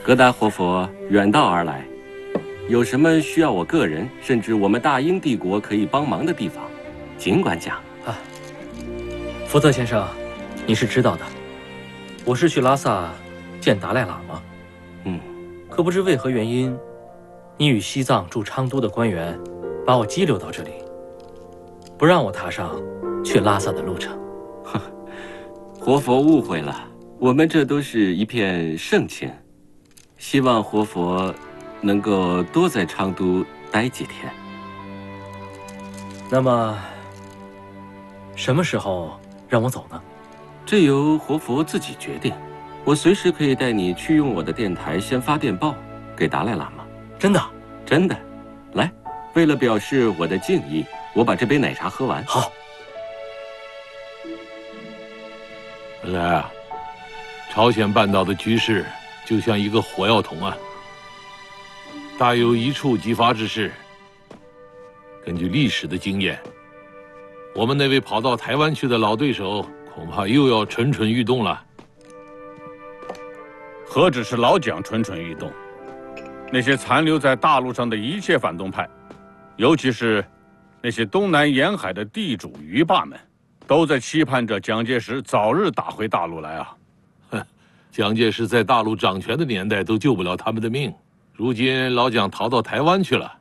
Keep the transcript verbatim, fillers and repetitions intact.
格达活佛远道而来，有什么需要我个人甚至我们大英帝国可以帮忙的地方，尽管讲。 啊，福特先生，你是知道的，我是去拉萨见达赖喇嘛。 嗯， 可不知为何原因，你与西藏驻昌都的官员把我激留到这里，不让我踏上去拉萨的路程。 呵，活佛误会了，我们这都是一片盛情。 希望活佛能够多在昌都待几天。 那么，什么时候让我走呢？ 这由活佛自己决定。我随时可以带你去用我的电台先发电报给达赖喇嘛。 真的？ 真的。来，为了表示我的敬意，我把这杯奶茶喝完。 好。 本来啊，朝鲜半岛的局势 就像一个火药桶啊，大有一触即发之势。根据历史的经验，我们那位跑到台湾去的老对手，恐怕又要蠢蠢欲动了。 何止是老蒋蠢蠢欲动，那些残留在大陆上的一切反动派，尤其是那些东南沿海的地主渔霸们，都在期盼着蒋介石早日打回大陆来啊！ 蒋介石在大陆掌权的年代都救不了他们的命，如今老蒋逃到台湾去了，